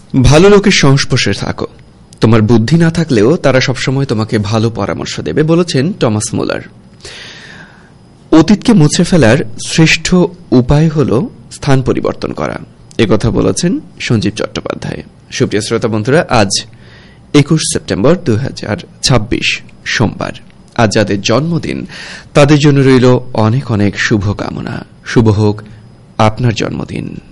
ভালো লোকের সংস্পর্শে থাকো, তোমার বুদ্ধি না থাকলেও তারা সবসময় তোমাকে ভালো পরামর্শ দেবে, বলেছেন টমাস মুলার। অতীতকে মুছে ফেলার শ্রেষ্ঠ উপায় হল স্থান পরিবর্তন করা, একথা বলেছেন সঞ্জীব চট্টোপাধ্যায়। সুপ্রিয় শ্রোতা বন্ধুরা, আজ 21 সেপ্টেম্বর 2026 সোমবার। আজ যাদের জন্মদিন তাদের জন্য রইল অনেক অনেক শুভকামনা। শুভ হোক আপনার জন্মদিন।